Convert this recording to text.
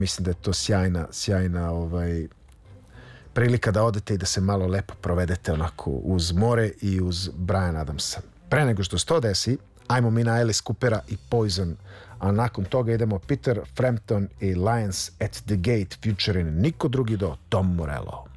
Mislim da je to sjajna prilika da odete i da se malo lepo provedete onako uz more i uz Bryan Adamsa. Pre nego što se to desi, ajmo mi na Alice Coopera i Poison, a nakon toga idemo Peter Frampton i Lions at the Gate featuring niko drugi do Tom Morello.